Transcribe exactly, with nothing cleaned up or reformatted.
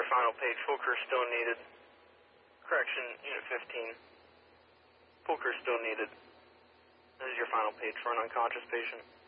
your final page. Full crew still needed. Correction, Unit fifteen. Full crew still needed. This is your final page for an unconscious patient.